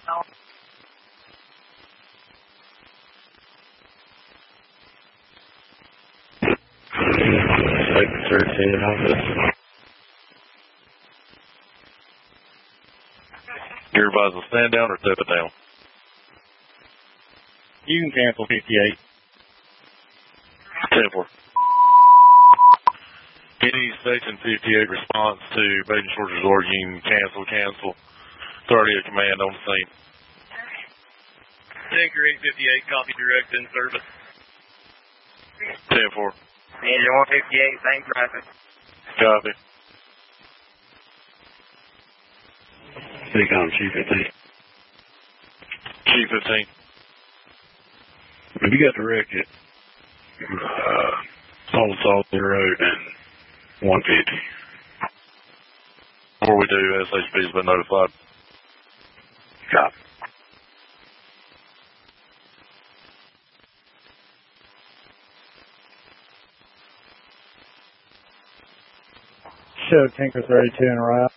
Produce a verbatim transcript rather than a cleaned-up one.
thirteen office. You're advised to stand down or step it down. You can cancel fifty-eight. ten four. Any Section fifty-eight response to Baden Shores Resort, you can cancel, cancel. Authority of command on the scene. Tanker eight fifty-eight, copy direct in service. ten four. Engine one fifty-eight, same traffic. Copy. Seacom Chief fifteen. Chief fifteen. If you got the wreck it, uh, on Salty Road and one fifty. Before we do, S H P has been notified. Copy. Show Tinker thirty-two and arrive.